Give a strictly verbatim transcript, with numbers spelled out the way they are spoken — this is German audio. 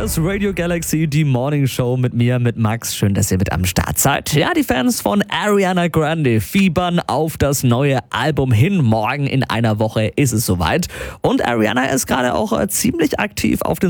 Hier ist Radio Galaxy, die Morning Show mit mir, mit Max. Schön, dass ihr mit am Start seid. Ja, die Fans von Ariana Grande fiebern auf das neue Album hin. Morgen in einer Woche ist es soweit. Und Ariana ist gerade auch äh, ziemlich aktiv auf den